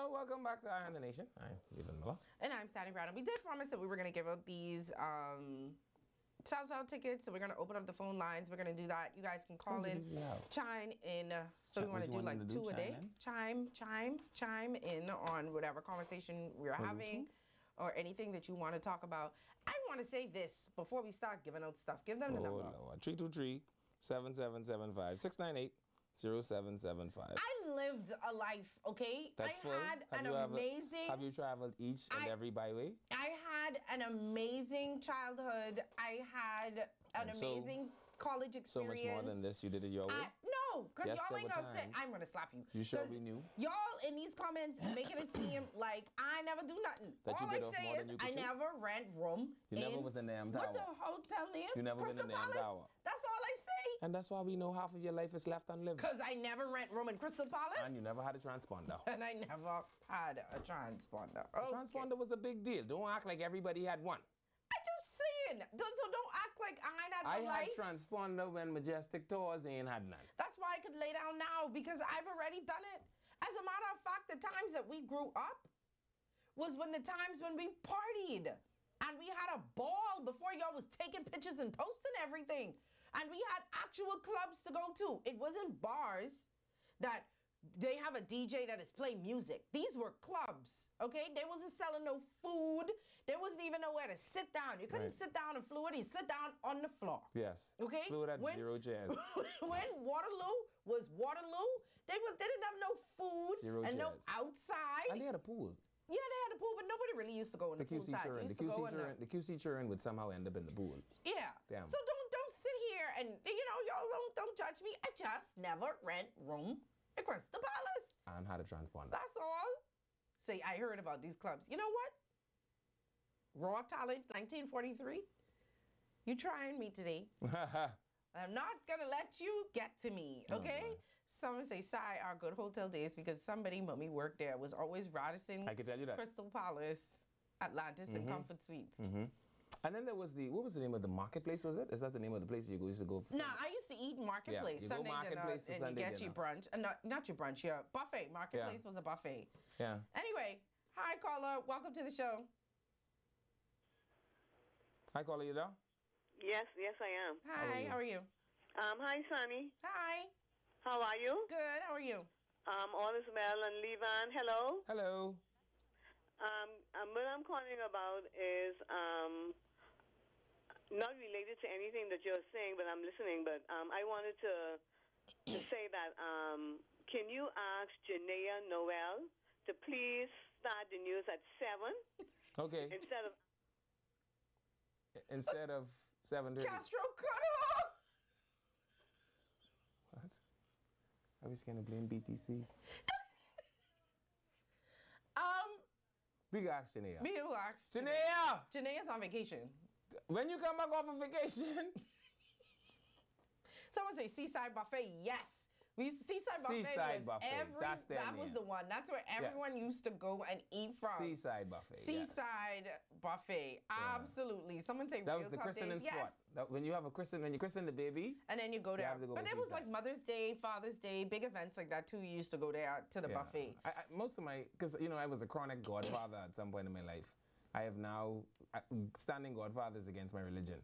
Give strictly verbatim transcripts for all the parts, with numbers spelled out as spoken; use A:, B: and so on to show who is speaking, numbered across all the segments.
A: Hello, welcome back to Eye on the Nation. I'm Leland Miller.
B: And I'm Sally Brown. And we did promise that we were going to give out these um, Salsa tickets. So we're going to open up the phone lines. We're going to do that. You guys can call in, chime in. Uh, so Ch we want to do like two do, a day. In? Chime, chime, chime in on whatever conversation we're we'll having or anything that you want to talk about. I want to say this before we start giving out stuff. Give them the
A: oh,
B: number.
A: No. three two three, seven seven seven five, six nine eight, zero seven seven five.
B: I lived a life, okay?
A: That's
B: I
A: full.
B: had
A: have
B: an
A: you
B: amazing...
A: Ever, have you traveled each and I, every byway?
B: I had an amazing childhood. I had an and amazing so, college experience.
A: So much more than this, you did it your way?
B: I, no, because
A: yes,
B: y'all ain't gonna say, I'm gonna slap you.
A: You sure we knew?
B: Y'all in these comments making it seem like I never do nothing.
A: That
B: All
A: you
B: I say is I never rent room.
A: You
B: in,
A: never was in the damn tower.
B: What the hotel name?
A: You never
B: Crystal
A: been in the damn tower.
B: That's all I say.
A: And that's why we know half of your life is left unlived.
B: Because I never rent room in Crystal Palace.
A: And you never had a transponder.
B: And I never had a transponder. Okay.
A: A transponder was a big deal. Don't act like everybody had one.
B: I just saying. Don't, so don't act like I ain't had no
A: I
B: life.
A: had transponder when Majestic Tours ain't had none.
B: That's why I could lay down now, because I've already done it. As a matter of fact, the times that we grew up was when the times when we partied. And we had a ball before y'all was taking pictures and posting everything. And we had actual clubs to go to. It wasn't bars that they have a D J that is playing music. These were clubs, okay? They wasn't selling no food. There wasn't even nowhere to sit down. You couldn't right. sit down in fluid. You sit down on the floor.
A: Yes.
B: Okay?
A: Fluid at
B: when,
A: zero jazz.
B: When Waterloo was Waterloo, they was they didn't have no food
A: zero
B: and
A: jazz.
B: no outside.
A: And they had a pool.
B: Yeah, they had a pool, but nobody really used to go in the, the pool side.
A: Churn, the, Q C churn, the Q C churn would somehow end up in the pool.
B: Yeah.
A: Damn.
B: So don't don't sit here and, you know, y'all don't, don't judge me. I just never rent room at Crystal Palace.
A: And had a transponder.
B: That's all. Say, I heard about these clubs. You know what? Raw Talent, nineteen forty-three. You trying me today. I'm not going to let you get to me, okay? Oh, someone say, Sai, our good hotel days, because somebody, when we worked there, was always Radisson,
A: I can tell you that.
B: Crystal Palace, Atlantis, mm-hmm. and Comfort Suites.
A: Mm-hmm. And then there was the, what was the name of the marketplace, was it? Is that the name of the place you used to go for?
B: No, nah, I used to eat Marketplace.
A: Yeah, you
B: Sunday
A: go Marketplace
B: dinner,
A: for
B: and
A: Sunday
B: you get
A: dinner.
B: your brunch. Uh, not, not your brunch, your buffet. Marketplace
A: yeah.
B: was a buffet.
A: Yeah.
B: Anyway, hi, caller. Welcome to the show.
A: Hi, caller, you there?
C: Yes, yes, I am.
B: Hi, how are you? How are you?
C: Um, hi, Sonny.
B: Hi.
C: How are you?
B: Good. How are you?
C: Um, all is well. And Levan, hello.
A: Hello.
C: Um, um, what I'm calling about is um, not related to anything that you're saying, but I'm listening. But um, I wanted to to say that um, can you ask Janaea Noel to please start the news at seven?
A: Okay.
C: Instead of
A: instead of seven thirty.
B: Castro cut off.
A: What? I was gonna blame B T C.
B: um.
A: We got ask Janaea.
B: We will ask
A: Janaea.
B: Janaea's on vacation.
A: When you come back off of vacation.
B: Someone say Seaside Buffet. Yes. We Seaside Buffet
A: Seaside
B: was
A: Buffet.
B: every,
A: That's their
B: that
A: name.
B: was the one. That's where everyone
A: yes.
B: used to go and eat from.
A: Seaside Buffet.
B: Seaside yes. Buffet. Yeah. Absolutely. Someone say
A: that
B: real
A: was the
B: club
A: christening
B: days.
A: spot.
B: Yes.
A: That when you have a christen, when you christen the baby,
B: and then you go there.
A: You go
B: but it was like Mother's Day, Father's Day, big events like that too. You used to go there to the
A: yeah.
B: buffet.
A: I, I, most of my, because you know, I was a chronic godfather at some point in my life. I have now uh, standing godfathers against my religion.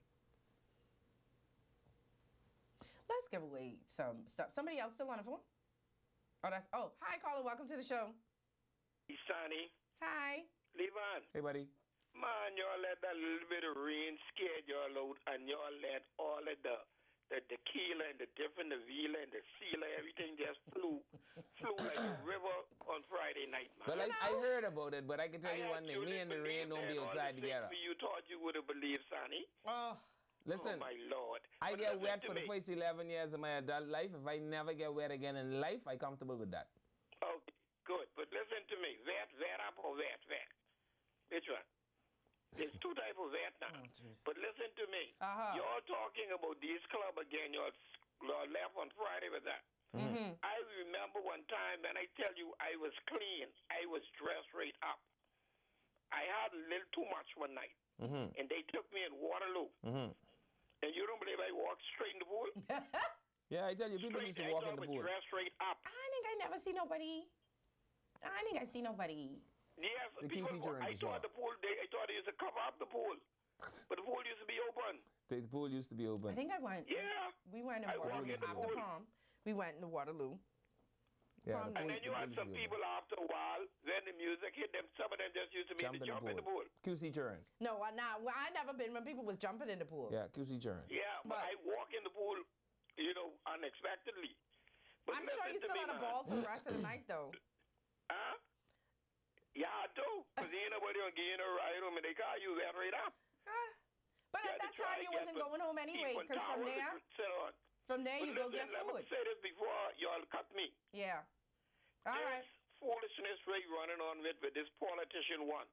B: Let's give away some stuff. Somebody else still on the phone? Oh, that's, oh, hi, caller. Welcome to the show.
D: Hey, Sonny.
B: Hi.
D: Levan.
A: Hey, buddy.
D: Man, y'all let that little bit of rain scare y'all out, and y'all let all of the, the tequila and the different, the vila and the sealer, everything just flew, flew like a river on Friday night, man.
A: Well, I, I heard about it, but I can tell
D: I
A: you one thing. Me and the rain don't be outside together.
D: You thought you would have believed, Sonny.
B: Oh.
A: Listen,
D: oh my Lord.
A: I
D: but
A: get wet for
D: me.
A: the first eleven years of my adult life. If I never get wet again in life, I'm comfortable with that.
D: Okay, good. But listen to me. Vet, vet up or vet, vet? Which one? There's two types of vet now.
B: Oh,
D: but listen to me.
B: Uh-huh.
D: You're talking about this club again. You're left on Friday with that.
B: Mm-hmm.
D: I remember one time, and I tell you, I was clean. I was dressed right up. I had a little too much one night.
A: Mm-hmm.
D: And they took me in Waterloo.
A: Mm-hmm.
D: And you don't believe I walked straight in the pool?
A: Yeah, I tell you, people
D: straight,
A: used to walk
D: I
A: in the pool.
D: Dressed straight up.
B: I think I never see nobody I think I see nobody.
D: Yes,
A: The
D: people.
A: Q C during
D: I
A: the show.
D: thought the pool. They, I thought they used to cover up the pool, but the pool used to be open.
A: The pool used to be open.
B: I think I went.
D: Yeah.
B: We went in
D: I walked
B: Waterloo
D: in the
B: after
D: pool.
B: prom. We went in Waterloo.
A: yeah,
B: prom
A: the
D: And
A: pool-
D: then you
A: the
D: had
A: pool
D: some
A: used to be
D: people after a while, when the music hit them, some of them just used to be
A: open.
D: to jump in the pool.
A: Q C churn.
B: No, I not. Well, I never been when people was jumping in the pool.
A: Yeah, Q C churn.
D: Yeah, but,
B: But-
D: I walk in the pool, you know, unexpectedly. But
B: I'm sure
D: listen
B: you
D: to
B: still
D: me,
B: had a
D: man.
B: ball for the rest of the night, though.
D: Huh? Yeah, I do. Because ain't nobody gonna get in a ride home and they call you that right up.
B: Ah. But
D: You
B: at
D: had to
B: that
D: try
B: time,
D: to
B: you
D: get
B: wasn't
D: some
B: going home anyway,
D: cheap
B: because from
D: towels to
B: there,
D: sit on.
B: from there
D: But
B: you go
D: listen,
B: get
D: let me
B: food.
D: say this before y'all cut me.
B: Yeah. All
D: There's
B: right.
D: foolishness Ray running on with, with this politician one.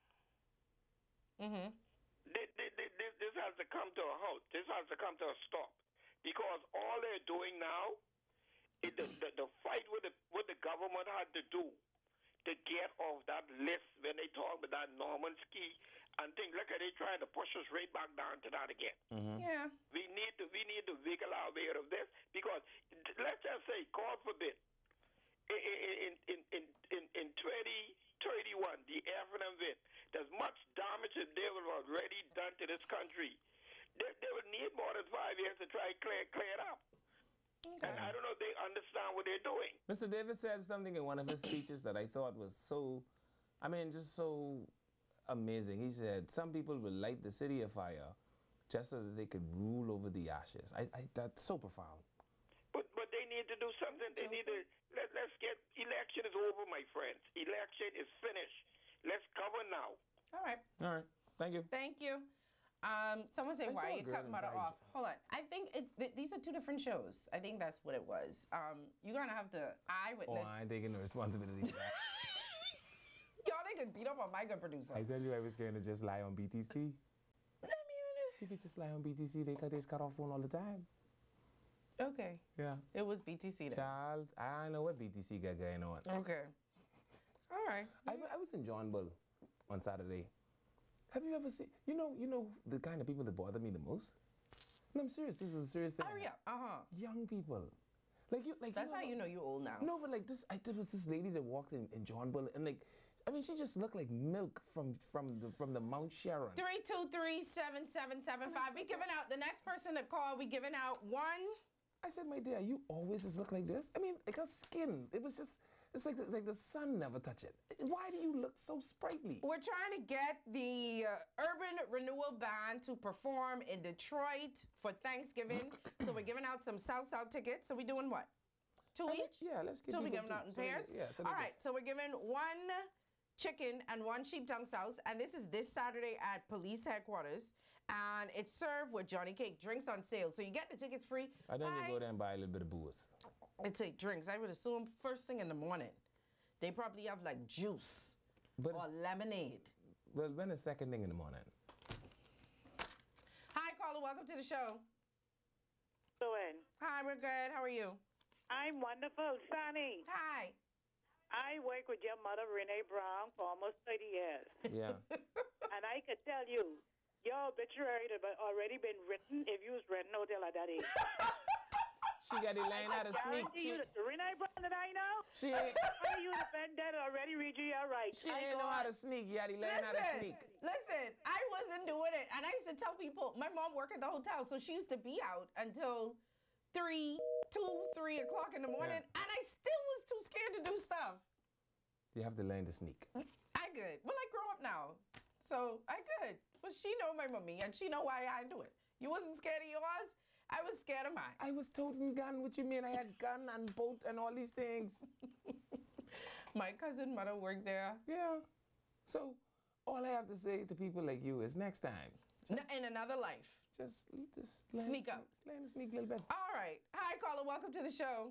B: Mm-hmm.
D: This, this, this, this has to come to a halt. This has to come to a stop. Because all they're doing now, is the, the, the fight with the, what the government had to do to get off that list when they talk about that Norman ski and things. Look at they trying to push us right back down to that again.
A: Mm-hmm.
B: Yeah.
D: We need to we need to wiggle our way out of this because let's just say, God forbid, in in in in in, in twenty thirty-one, the African event, there's much damage that they have already done to this country. They, they would need more than five years to try to clear clear it up.
B: Okay.
D: And I don't know if they understand what they're doing.
A: Mister Davis said something in one of his speeches that I thought was so, I mean, just so amazing. He said, some people will light the city afire just so that they could rule over the ashes. I, I, that's so profound.
D: But but they need to do something. They need to let let's get election is over, my friends. Election is finished. Let's govern now.
B: All right.
A: All right. Thank you.
B: Thank you. Um, someone say,
A: I
B: why
A: saw a
B: you
A: girl
B: cut Mother
A: inside
B: off? Hold on. I think it's th- these are two different shows. I think that's what it was. Um, you're gonna have to
A: Oh,
B: eyewitness.
A: I ain't taking the responsibility for that.
B: Y'all niggas beat up on my good producer.
A: I tell you, I was going to just lie on B T C.
B: I mean,
A: You could just lie on B T C. They cut this cut off phone all the time.
B: okay.
A: Yeah.
B: It was B T C then.
A: Child, I know what B T C got going on.
B: Okay. All right.
A: I, I was in John Bull on Saturday. Have you ever seen, you know, you know the kind of people that bother me the most? No, I'm serious. This is a serious thing.
B: Hurry up. Uh huh.
A: Young people. Like you, like
B: That's
A: you
B: how
A: ever-
B: you know you're old now.
A: No, but like this, I, there was this lady that walked in, in John Bull, and like, I mean, she just looked like milk from from the from the Mount Sharon.
B: Three two three seven seven seven five. We giving out the next person to call. We giving out one.
A: I said, my dear, you always just look like this. I mean, like her skin, it was just, it's like it's like the sun never touched it. Why do you look so sprightly?
B: We're trying to get the uh, Urban Renewal Band to perform in Detroit for Thanksgiving. So we're giving out some South South tickets. So we're doing what? Two
A: I
B: each?
A: like- yeah, let's get
B: So we're
A: people
B: giving
A: two.
B: out in
A: So they
B: pairs?
A: get- yeah, so they
B: All
A: get-
B: right. So we're giving one chicken and one sheep tongue sauce. And this is this Saturday at police headquarters. And it's served with Johnny Cake. Drinks on sale. So you get the tickets free.
A: I then you
B: Bye.
A: go there and buy a little bit of booze.
B: It's a drinks. I would assume first thing in the morning. They probably have like juice
A: But
B: or
A: it's-
B: lemonade.
A: well, when the second thing in the morning.
B: Hi, caller. Welcome to the show.
E: Doing?
B: Hi, we're good. How are you?
E: I'm wonderful, Sonny.
B: Hi.
E: I work with your mother, Renee Brown, for almost thirty years.
A: Yeah.
E: And I could tell you, your obituary had already been written if you was renting a hotel at that age.
A: She got the line out of sneak.
E: Guarantee
A: She,
E: you that the Renee Brown that I know,
A: she ain't,
E: how you defend that already read you your rights.
A: she
E: I
A: ain't
E: go
A: know how
E: on.
A: to sneak. You got the line out of
B: Listen,
A: sneak.
B: listen, I wasn't doing it. And I used to tell people, my mom worked at the hotel, so she used to be out until three, two, three o'clock in the morning.
A: Yeah.
B: And I still was too scared to do stuff.
A: You have to learn to sneak.
B: I good. Well, I grow up now. So I good. But she know my mommy and she know why I do it. You wasn't scared of yours? I was scared of mine.
A: I was toting gun. What you mean? I had gun and boat and all these things.
B: My cousin mother worked there.
A: Yeah. So all I have to say to people like you is next time,
B: N- In another life.
A: just, just learn
B: Sneak
A: to
B: up.
A: sneak- Learn to sneak a little bit.
B: All right. Hi, caller. Welcome to the show.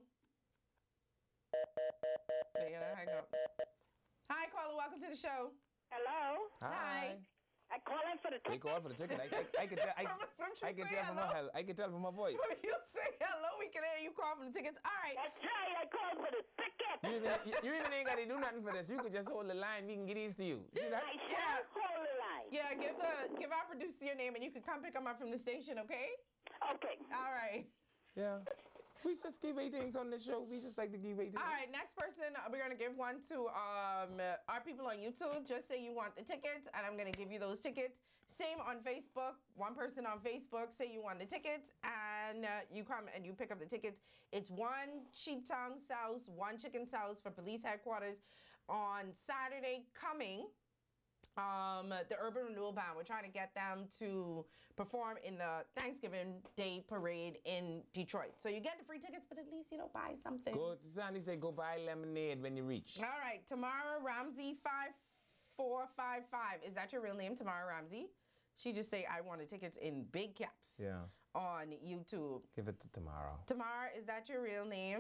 B: They're gonna hang up. Hi, caller. Welcome to the show.
E: Hello?
B: Hi.
E: I calling for the
A: They
E: ticket.
A: called for the ticket. I, I, I could tell. I,
B: From- from she
A: I could
B: say
A: tell from her.
B: hello?
A: hel- I could tell from her voice.
B: When you say hello, we can hear you call from the tickets. All right.
E: That's right, I called for the ticket.
A: You even, you, you even ain't got to do nothing for this. You could just hold the line. We can get these to you. See that?
E: I
B: Yeah.
E: shall hold the line.
B: Yeah, give the give our producer your name and you can come pick them up from the station, okay?
E: Okay.
B: All right.
A: Yeah. We just give ratings on this show. We just like to give ratings.
B: All right, next person, uh, we're gonna give one to um, uh, our people on YouTube. Just say you want the tickets, and I'm gonna give you those tickets. Same on Facebook. One person on Facebook, say you want the tickets, and uh, you come and you pick up the tickets. It's one sheep tongue sauce, one chicken sauce for police headquarters on Saturday coming. Um, the Urban Renewal Band, we're trying to get them to perform in the Thanksgiving Day Parade in Detroit. So you get the free tickets, but at least, you know, buy something.
A: Go, Sandy said, go buy lemonade when you reach.
B: All right, Tamara Ramsey five four five five. Is that your real name, Tamara Ramsey? She just say, I wanted tickets in big caps
A: Yeah.
B: on YouTube.
A: Give it to tomorrow.
B: Tamara, is that your real name?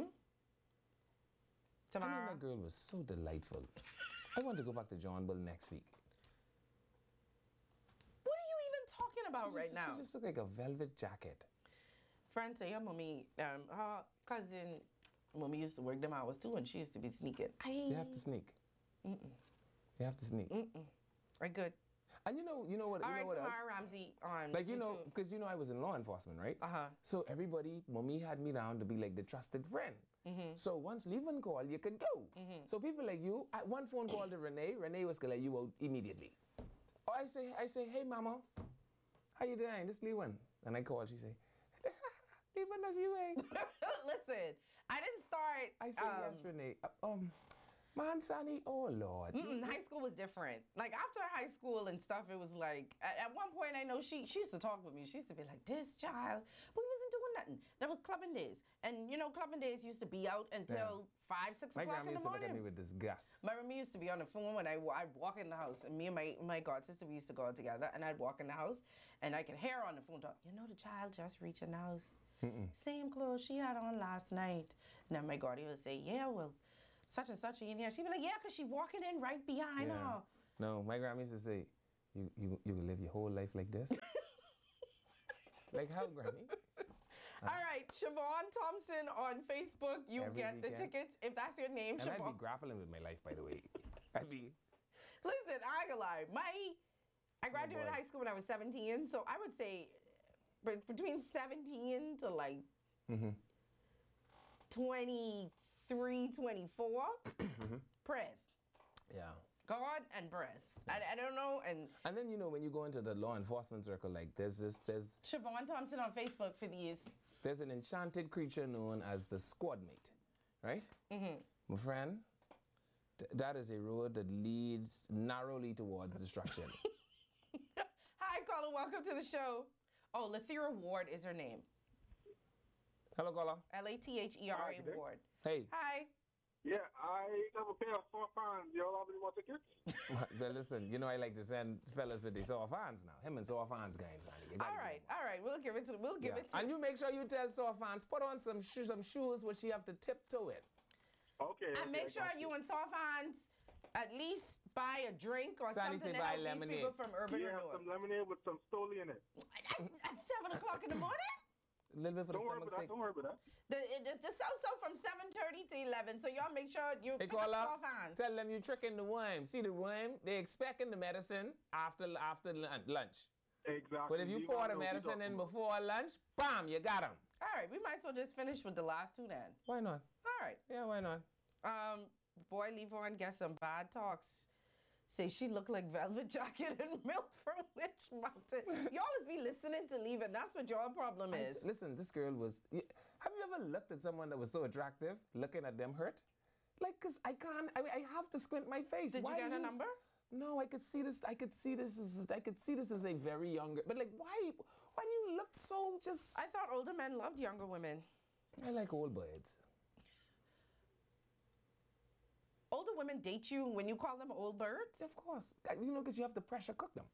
A: I mean,
B: Tamara.
A: that girl was so delightful. I want to go back to John Bull next week.
B: What are you even talking about
A: She
B: right
A: just,
B: now?
A: She just looked like a velvet jacket.
B: Friend say, your mommy, um, her cousin, mommy used to work them hours too, and she used to be sneaking. I,
A: You have to sneak.
B: Mm-mm.
A: You have to sneak.
B: Mm-mm. Right, good.
A: And you know, you know what?
B: All
A: you
B: right,
A: know what else?
B: Tamara Ramsey on
A: Like, you know,
B: YouTube.
A: because you know I was in law enforcement, right?
B: Uh-huh.
A: So everybody, mommy had me down to be like the trusted friend.
B: Mm-hmm.
A: So once leaving call, you could go.
B: Mm-hmm.
A: So people like you, I, one phone call to Renee, Renee was gonna let you out immediately. Or I say, I say, hey mama, how you doing? This Lewan. And I call, she say, Lewan, that's you, eh?
B: Listen, I didn't start.
A: I say,
B: um,
A: yes, Renee. Uh, um, man, Sonny, oh Lord.
B: Mm-mm, high school was different. Like after high school and stuff, it was like at, at one point I know she she used to talk with me. She used to be like, "This child," we wasn't doing nothing. That was clubbing days, and you know, clubbing days used to be out until five, six
A: My
B: o'clock
A: grandma
B: in the
A: used to look at
B: morning.
A: me with disgust.
B: My mom used to be on the phone when I I'd walk in the house, and me and my my god sister we used to go out together, and I'd walk in the house, and I could hear her on the phone talk. You know, the child just reaching the house.
A: Mm-mm.
B: Same clothes she had on last night. And then my god, he would say, "Yeah, well, such and such in here." She'd be like, "Yeah, cause she walking in right behind
A: Yeah.
B: her."
A: No, my grandma used to say, you you you will live your whole life like this? Like how, Grammy?
B: All right, Siobhan Thompson on Facebook. You
A: Every
B: get the
A: weekend.
B: tickets if that's your name,
A: And I'd
B: Siobhan.
A: be grappling with my life, by the way. I'd be,
B: Listen, I ain't gonna lie. My I graduated
A: boy.
B: high school when I was seventeen, so I would say but between seventeen to like
A: mm-hmm.
B: twenty-three, twenty-four, press.
A: yeah.
B: God and breast. I, I don't know. And
A: And then, you know, when you go into the law enforcement circle, like there's this, there's
B: Siobhan Thompson on Facebook for these.
A: there's an enchanted creature known as the squad mate, right?
B: Mm-hmm.
A: My friend, th- that is a road that leads narrowly towards destruction.
B: Hi, caller. Welcome to the show. Oh, Lathira Ward is her name.
A: Hello, caller.
B: L A T H E R
F: Hi,
B: A
F: good day.
B: Ward.
A: Hey.
B: Hi.
F: Yeah, I have a pair of four fans. Y'all have any more tickets?
A: So listen, you know I like to send fellas with the sore fans now. Him and sore fans guys, honey. You gotta
B: All
A: give
B: right,
A: them
B: all right. We'll give it to. We'll
A: one.
B: give
A: Yeah.
B: it to.
A: And you make sure you tell sore fans, put on some shoes, some shoes where she have to tiptoe it.
F: Okay.
B: And
F: okay,
B: make
F: I
B: sure
F: got
B: you and Softhands at least buy a drink or
A: Sandy
B: something to
A: say buy
B: help these
A: lemonade.
B: people from Urban
F: Yeah,
B: Renewal.
F: some lemonade with some stoli in it.
B: At, at seven o'clock in the morning.
A: A little bit for
F: Don't
A: the
F: worry
A: stomach's
F: about that.
A: sake.
F: Don't worry about that.
B: The it, the, the so-so from seven thirty to eleven. So y'all make sure you
A: Hey,
B: pick
A: call
B: up
A: up.
B: Softhands.
A: Tell them you tricking the worm. See the worm? They expecting the medicine after after lun- lunch.
F: Exactly.
A: But if you pour
F: gotta
A: the
F: know what you're
A: medicine in
F: talking about.
A: before lunch, bam, you got them.
B: All right, we might as well just finish with the last two then.
A: Why not?
B: All right.
A: Yeah, why not?
B: Um, boy, Levon gets some bad talks. Say she looked like Velvet Jacket and Milk from Witch Mountain. Y'all is be listening to Leave It. That's what your problem
A: I
B: is.
A: s- listen, this girl was. y- Have you ever looked at someone that was so attractive, looking at them hurt? Like, cause I can't. I, I have to squint my face.
B: Did
A: Why
B: you get her number?
A: No, I could see this. I could see this as. I could see this as a very younger. But like, why? Why do you look so just?
B: I thought older men loved younger women.
A: I like old birds.
B: Older women date you when you call them old birds?
A: Of course, I- you know, because you have to pressure cook them.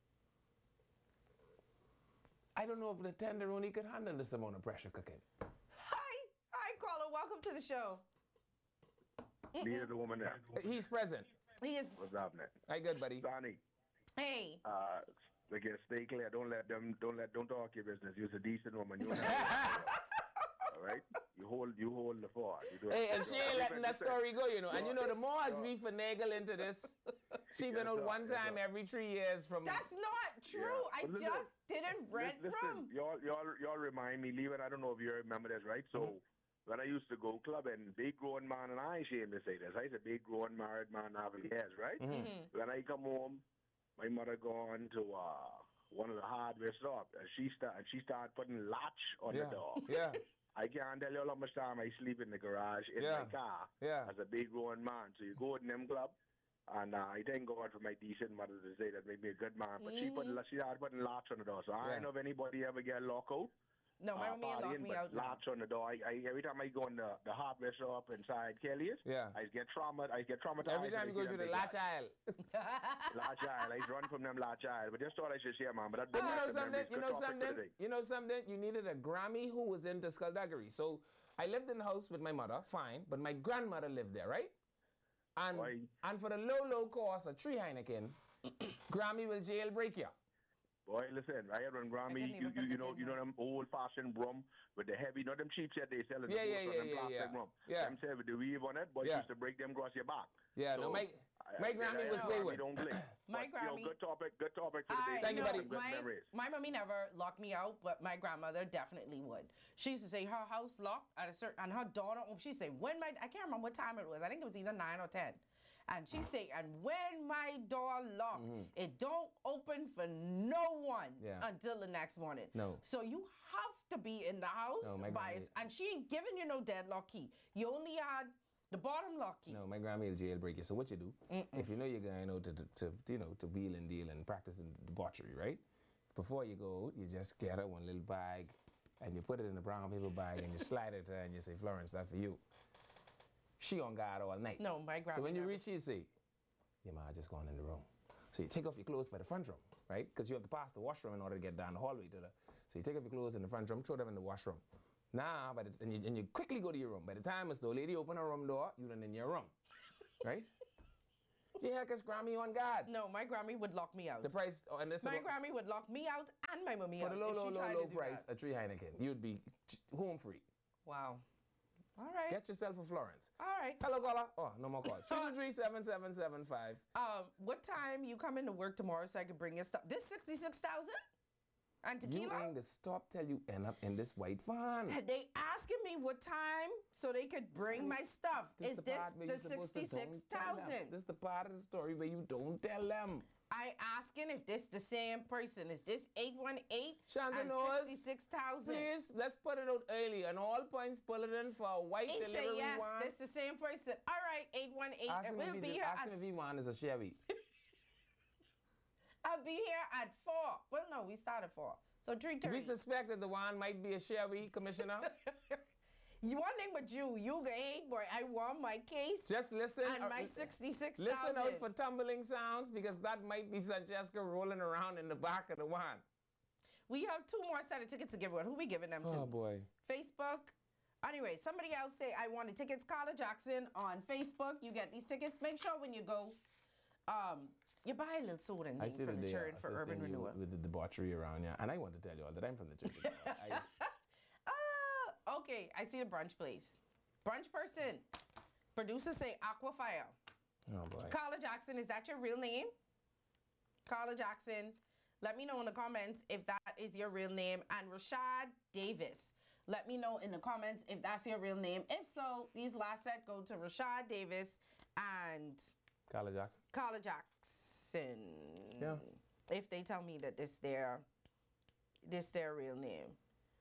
A: I don't know if the tenderoni could handle this amount of pressure cooking.
B: Hi. Hi, caller. Welcome to the show.
F: There's a woman there.
A: He's present.
B: He is.
F: What's happening?
A: Hi, good buddy.
F: Sonny,
B: Hey.
F: uh, again, stay clear. Don't let them. Don't let. Don't talk your business. You're a decent woman. You. All right. You hold. You hold the fort. You do it.
A: Hey, and she ain't letting that
F: Listen,
A: story go, you know. And you know, the more as
F: no.
A: we finagle into this, she been
F: Yes,
A: out
F: sir.
A: one
F: Yes,
A: time
F: sir.
A: every three years from.
B: That's not true.
F: Yeah.
B: I
F: But listen,
B: just didn't rent
F: Listen,
B: from.
F: y'all, y'all, y'all remind me. Leave it. I don't know if you remember this, right? So, when I used to go clubbing, big grown man, and I ain't ashamed to say this. I was a big grown married man having years, right?
B: Mm-hmm.
F: When I come home, my mother gone to uh, one of the hardware shops, and she start and she started putting latch on
A: Yeah.
F: the door.
A: Yeah.
F: I can't tell you how much time I sleep in the garage in
A: Yeah.
F: my car
A: Yeah.
F: as a big grown man. So you go in them club, and uh, I thank God for my decent mother to say that made me a good man. But she put she started putting latch on the door, so I
A: Yeah.
F: don't know if anybody ever get locked out.
B: No, my
F: uh,
B: mommy locked
F: partying,
B: me
F: but
B: out now.
F: latch on the door. I, I, every time I go in the, the hardware shop inside Kelly's,
A: Yeah.
F: I get trauma. I get traumatized.
A: Every time you go
F: when I see
A: through the
F: them big
A: latch
F: latch.
A: aisle.
F: Latch aisle. I run from them latch aisle. But just thought I should share, man. But that
A: But you
F: brings
A: know
F: back some
A: something?
F: memories.
A: You
F: Good
A: know
F: topic for
A: something?
F: today.
A: You know something? You needed a Grammy who was into skullduggery. So I lived in the house with my mother, fine, but my grandmother lived there, right? And
F: Why?
A: and for the low, low cost of three Heineken, Grammy will jailbreak you.
F: Boy, listen, I had one Grammy,
B: couldn't
F: you,
B: even
F: you, you
B: put
F: know,
B: the
F: you know
B: thing
F: them old-fashioned rum with the heavy, not them cheap shit they sell in
A: Yeah,
F: the
A: yeah,
F: store,
A: yeah,
F: them
A: yeah,
F: plastic
A: yeah.
F: rum.
A: Yeah.
F: Them say with the weave on it, boy,
A: Yeah.
F: used to break them across your back.
A: Yeah, no,
F: So,
A: my,
F: I-
A: my
F: I-
A: Grammy
F: I-
A: was
F: I-
A: wayward.
F: Don't blink.
B: My
F: But, you know,
B: Grammy-
F: good topic, good topic for the
B: I
F: day.
A: Thank you,
B: know,
A: buddy.
F: Good
B: My,
F: memories.
B: my mommy never locked me out, but my grandmother definitely would. She used to say her house locked at a certain, and her door don't open. She'd say, when my, I can't remember what time it was. I think it was either nine or ten. And she'd say, and when my door locked, it don't open for no one
A: Mm-hmm. Yeah.
B: until the next morning.
A: No.
B: So you have to be in the house
A: No, my
B: by,
A: granny-
B: and she ain't giving you no deadlock key. You only had the bottom lock key.
A: No, my Grammy will jailbreak you. So what you do, if you know you're going out to, to, to, you know, to wheel and deal and practice in debauchery, right? Before you go out, you just get out one little bag and you put it in a brown paper bag and you slide it to her and you say, Florence, that's for you. She on guard all night.
B: No, my grandma.
A: So when you
B: never.
A: reach, you say, "Yeah, ma, I just gone in the room." So you take off your clothes by the front room, right? Because you have to pass the washroom in order to get down the hallway to the. So you take off your clothes in the front room, throw them in the washroom. Now, by the, and, you, and you quickly go to your room. By the time it's the lady open her room door, you done in your room, right? Yeah, because Grammy on guard.
B: No, my Grammy would lock me out.
A: The price, oh, and this
B: My
A: is what-
B: Grammy would lock me out and my mommy
A: for
B: out
A: the low,
B: if
A: low,
B: she
A: low,
B: tried
A: low
B: to do
A: price,
B: that.
A: a three Heineken, you'd be ch- home free.
B: Wow. All right.
A: Get yourself a Florence.
B: All right.
A: Hello, caller. Oh, no more calls. three two three, seven seven seven five.
B: Um, what time you come into work tomorrow so I can bring your stuff? This sixty-six thousand and
A: You
B: tequila.
A: ain't to stop till you end up in this white van.
B: They asking me what time so they could bring my stuff. Is
A: the
B: this
A: part where
B: the
A: you're supposed to
B: sixty-six
A: don't tell them.
B: thousand?
A: This is the part of the story where you don't tell them.
B: I asking if this the same person. Is this eight one eight
A: Shanta
B: and
A: knows.
B: sixty-six thousand?
A: Please, let's put it out early. And all points, pull it in for a white
B: He
A: delivery
B: say yes,
A: van.
B: this the same person. All right, eight one eight.
A: Ask him,
B: We'll
A: if,
B: be
A: he,
B: here
A: ask
B: at
A: him if he want is a Chevy.
B: I'll be here at four. Well, no, we start at four. So three thirty.
A: We suspect that the one might be a Chevy, Commissioner.
B: You one thing with you, you get eight boy. I won my case
A: Just listen.
B: and
A: uh,
B: my sixty-six thousand.
A: Listen out for tumbling sounds because that might be Francesca rolling around in the back of the van.
B: We have two more set of tickets to give away. Who we giving them to?
A: Oh boy.
B: Facebook. Anyway, somebody else say I wanted tickets. Carla Jackson on Facebook. You get these tickets. Make sure when you go, um, you buy a little soda and
A: I
B: thing
A: see
B: for
A: that
B: the
A: they are
B: church for
A: assisting
B: urban
A: you
B: renewal.
A: with the debauchery around, yeah. And I want to tell you all that I'm from the church. of God. I,
B: Ah, okay. I see the brunch place. Brunch person. Producers say Aquafire.
A: oh boy.
B: Carla Jackson, is that your real name? Carla Jackson, let me know in the comments if that is your real name. And Rashad Davis, let me know in the comments if that's your real name. If so, these last set go to Rashad Davis and
A: Carla Jackson.
B: Carla Jackson.
A: Yeah.
B: If they tell me that this their this their real name.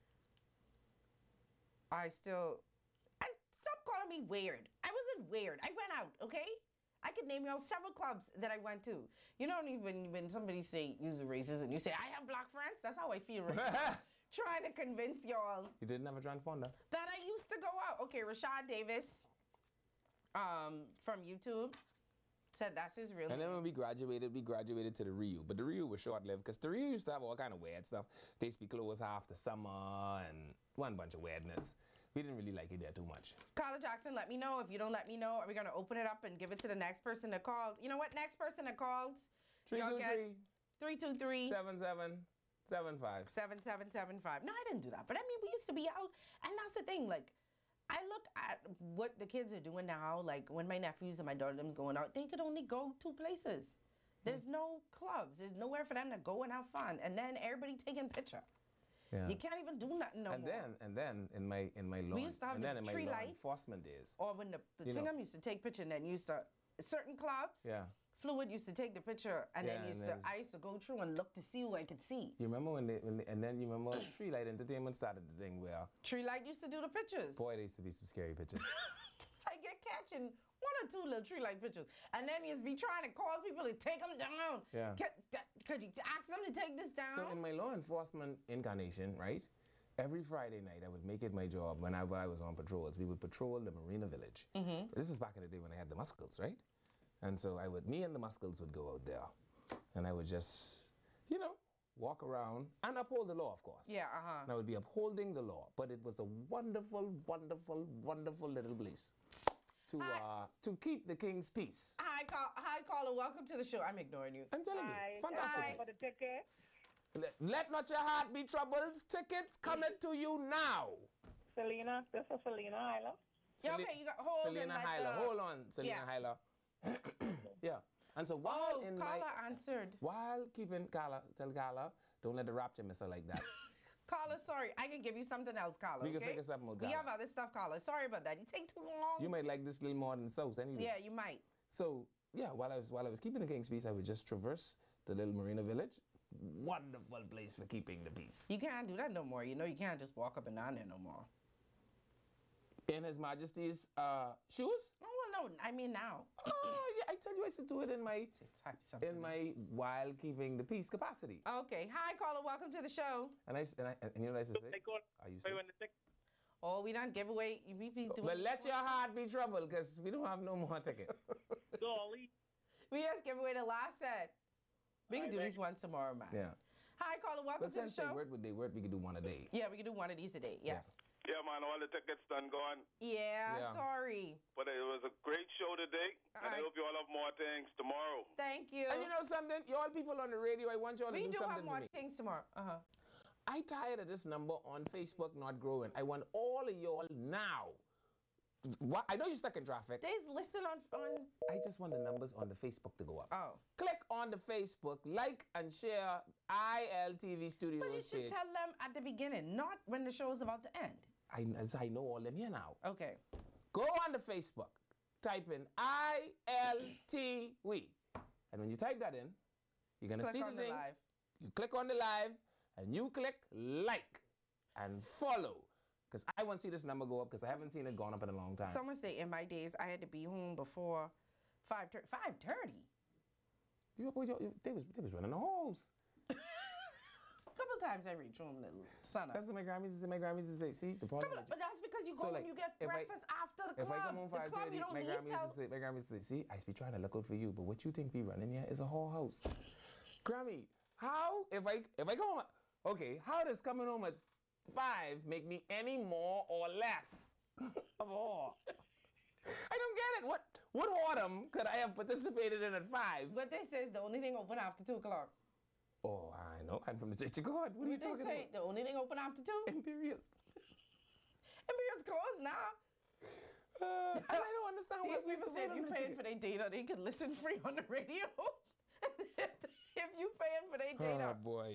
B: I still and stop calling me weird. I wasn't weird. I went out, okay? I could name you out several clubs that I went to. You know when when somebody say use the races and you say I have black friends, that's how I feel right now. Trying to convince y'all
A: You didn't have a transponder?
B: that I used to go out. Okay, Rashad Davis um, from YouTube said that's his real
A: And
B: name.
A: then when we graduated, we graduated to the Rio. But the Rio was short-lived because the Rio used to have all kind of weird stuff. They used to be closed half the summer and one bunch of weirdness. We didn't really like it there too much.
B: Carla Jackson, let me know. If you don't let me know, are we going to open it up and give it to the next person that calls? You know what? Next person that calls, y'all get three two three,
A: seven seven seven five.
B: seven seven seven five. No, I didn't do that. But I mean, we used to be out. And that's the thing. Like, I look at what the kids are doing now. Like, when my nephews and my daughters going out, they could only go two places. There's no clubs. There's nowhere for them to go and have fun. And then everybody taking picture.
A: Yeah.
B: You can't even do nothing no
A: and
B: more.
A: then and then in my in my law
B: used to have
A: and
B: the
A: then in my
B: tree
A: law
B: light.
A: enforcement days.
B: Or when the, the
A: You
B: thing
A: know.
B: I'm used to take picture and then used to, certain clubs,
A: Yeah.
B: Fluid used to take the picture and
A: Yeah,
B: then
A: and
B: used to,
A: there's-
B: I used to go through and look to see who I could see.
A: You remember when they, when they and then you remember Tree Light Entertainment started the thing where
B: Tree Light used to do the pictures.
A: boy there used to be some scary pictures.
B: I get catching one or two little tree light pictures. And then you'd be trying to call people to take them down.
A: Yeah.
B: Could, could you ask them to take this down?
A: So in my law enforcement incarnation, right? Every Friday night, I would make it my job whenever I was on patrols. We would patrol the Marina Village. Mm-hmm. This is back in the day when I had the Muscles, right? And so I would, me and the Muscles would go out there, and I would just, you know, walk around and uphold the law, of course.
B: yeah, uh-huh.
A: And I would be upholding the law, but it was a wonderful, wonderful, wonderful little place to
B: Hi.
A: uh, to keep the king's peace.
B: Hi, call, hi, caller. Welcome to the show. I'm ignoring you.
A: I'm telling
E: Hi.
A: you, fantastic.
B: Hi.
E: For the ticket.
A: Let, let not your heart be troubled. Tickets coming to you now.
E: Selena, this is Selena Isla.
B: Yeah,
A: Sele-
B: okay, you got hold and
A: Selena
B: let
A: Hyler.
B: the-
A: Hold on, Selena
B: Yeah.
A: Hyler. Yeah. And so while
B: Oh,
A: in
B: caller
A: my
B: answered.
A: while keeping Carla, tell Carla, don't let the rapture miss her like that.
B: Caller, sorry. I can give you something else, caller.
A: We can
B: okay?
A: figure something out,
B: We
A: caller.
B: have other stuff, caller. Sorry about that. You take too long.
A: You might like this little more than South anyway.
B: Yeah, you might.
A: So yeah, while I was while I was keeping the king's peace, I would just traverse the little Marina Village. Wonderful place for keeping the peace.
B: You can't do that no more. You know, you can't just walk up and down there no more.
A: In His Majesty's uh, shoes.
B: Oh, well, no. I mean now.
A: Oh yeah, I tell you, I used to do it in my
B: Type something.
A: in my while keeping the peace capacity.
B: Okay. Hi, caller. Welcome to the show.
A: And I s- and I and you know what I used to say?
E: They call
A: Are you
E: pay
A: safe?
E: when the ticket.
B: Oh, we don't give away. We be doing
A: But let your heart be troubled, because we don't have no more ticket.
E: Dolly.
B: We just give away the last set. We can
E: Alright,
B: do
E: thank
B: these once tomorrow, man.
A: Yeah.
B: Hi, caller. Welcome
A: But
B: to the
A: since they
B: show.
A: work with they work, we could do one a day.
B: Yeah, we can do one of these a day. Yes.
D: Yeah, man, all the tickets done gone.
B: Yeah.
A: Yeah.
B: Sorry.
D: But it was a great show today, and I
B: Alright.
D: hope you all have more things tomorrow.
B: Thank you.
A: And you know something? You all people on the radio, I want you all to
B: we
A: do
B: do
A: something
B: have
A: for
B: more
A: me.
B: things tomorrow. Uh huh.
A: I tired of this number on Facebook not growing. I want all of y'all now. What? I know you're stuck in traffic.
B: There's listen on on.
A: I just want the numbers on the Facebook to go up.
B: Oh.
A: Click on the Facebook, like and share I L T V Studios
B: But you should
A: page.
B: tell them at the beginning, not when the show is about to end.
A: I, as I know all them here now.
B: Okay.
A: Go on the Facebook, type in I L T V, and when you type that in, you're gonna
B: Click
A: see
B: on
A: the
B: the
A: thing.
B: live.
A: You click on the live, and you click like and follow, because I want to see this number go up, because I haven't seen it gone up in a long time.
B: Someone say in my days I had to be home before five thirty. Five thirty.
A: You, you, you, they was they was running the halls.
B: A couple times I reach home, little son.
A: That's what my Grammys used to say. My Grammys used to say, see the problem.
B: Couple,
A: with
B: but that's because you go
A: So,
B: and
A: like,
B: you get
A: if I-
B: breakfast after the
A: If
B: club.
A: I come home
B: the
A: five
B: club
A: thirty,
B: you don't
A: my
B: need
A: Grammys
B: till.
A: used to say, my Grammys used to say, see, I be trying to look out for you, but what you think be running here is a whole house. Grammy, how if I if I come home, okay, how does coming home at five make me any more or less of a whore? I don't get it. What what whoredom could I have participated in at five?
B: But this is the only thing open after two o'clock.
A: Oh, I know. I'm from the Church of God. What are you
B: What they
A: talking
B: say?
A: about?
B: The only thing open after two.
A: Imperials.
B: Imperial's closed now.
A: Uh, and I don't understand
B: These
A: what's
B: people say if you paying for their data, they can listen free on the radio. If you paying for their data.
A: Oh boy.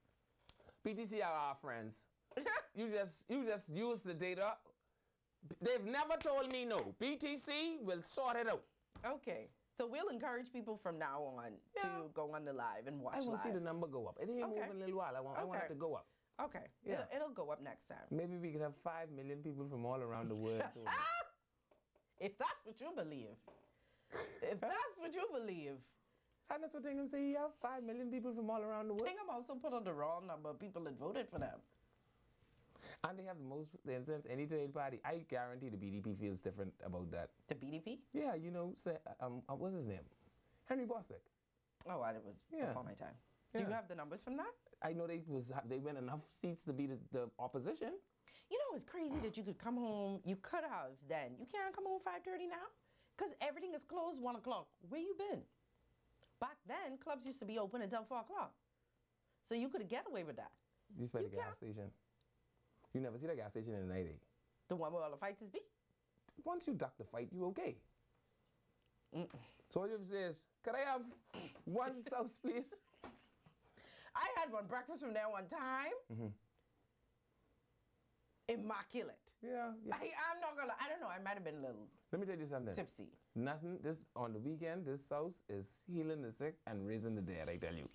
A: P T C are our friends. You just you just use the data. They've never told me no. P T C will sort it out.
B: Okay. So we'll encourage people from now on
A: Yeah.
B: to go on the live and watch
A: I want to see
B: live.
A: the number go up. It ain't
B: Okay.
A: moving a little while. I want I want it
B: Okay.
A: to go up.
B: Okay.
A: Yeah.
B: It'll, it'll go up next time.
A: Maybe we could have five million people from all around the world. doing it.
B: If that's what you believe. If that's what you believe.
A: And that's what Tingham say. You have five million people from all around the world.
B: Tingham also put on the wrong number of people that voted for them.
A: And they have the most, since any trade party. I guarantee the B D P feels different about that.
B: The B D P?
A: Yeah, you know, say, um, uh, what's his name? Henry Boswick.
B: Oh, well, it was
A: Yeah.
B: before my time. Do you
A: Yeah.
B: have the numbers from that?
A: I know they was they win enough seats to be the, the opposition.
B: You know, it's crazy that you could come home. You could have then. You can't come home five thirty now because everything is closed one o'clock. Where you been? Back then, clubs used to be open until four o'clock, so you could get away with that.
A: You spent
B: You
A: the gas
B: can't-
A: station. You never see that gas station in the night. Eh?
B: The one where all the fights is be.
A: Once you duck the fight, you okay. So all you have to say is, could I have one sauce, please?
B: I had one breakfast from there one time. immaculate.
A: Yeah, yeah.
B: I, I'm not gonna. I don't know. I might have been a little
A: Let me tell you something.
B: tipsy.
A: Nothing. This on the weekend. This sauce is healing the sick and raising the dead. I tell you.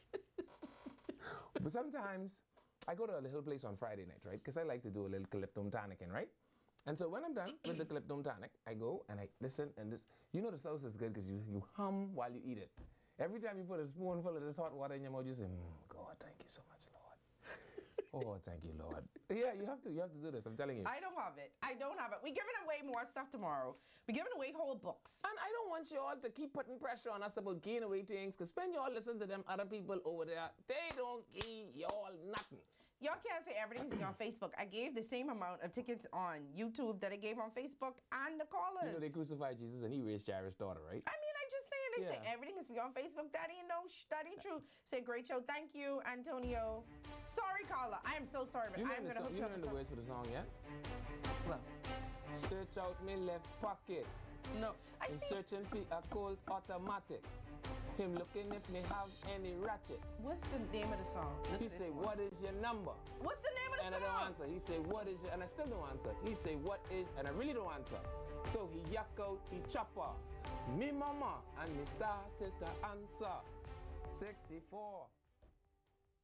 A: But sometimes I go to a little place on Friday night, right? Because I like to do a little Calyptum tonicking, right? And so when I'm done with the Calyptum tonic, I go and I listen and this. You know the sauce is good because you you hum while you eat it. Every time you put a spoonful of this hot water in your mouth, you say, mm, God, thank you so much, Lord. Oh, thank you, Lord. Yeah, you have to. You have to do this. I'm telling you.
B: I don't have it. I don't have it. We're giving away more stuff tomorrow. We're giving away whole books.
A: And I don't want you all to keep putting pressure on us about gaining away things, because when you all listen to them other people over there, they don't give y'all nothing.
B: Y'all can't say everything's on Facebook. I gave the same amount of tickets on YouTube that I gave on Facebook and the callers.
A: You know they crucified Jesus and he raised Jairus' daughter, right?
B: I mean, I just say it. They say
A: Yeah.
B: everything is on Facebook. That ain't no, sh- that ain't true. Say great show. Thank you, Antonio. Sorry, Carla. I am so sorry, but
A: You know
B: I'm
A: the
B: gonna
A: song,
B: hook
A: you
B: you
A: know
B: up
A: the
B: with
A: words for the song, yeah? Look. Search out me left pocket.
B: some- No, I
A: I'm
B: see.
A: searching for a cold automatic. Him looking if me have any ratchet.
B: What's the name of the song? Look
A: He
B: at this
A: say,
B: one.
A: what is your number?
B: What's the name of the
A: And I
B: song?
A: don't answer. He say, what is your, and I still don't answer. He say, what is, and I really don't answer. So he yak out, he chopper. Me mama, and me started to answer. sixty-four.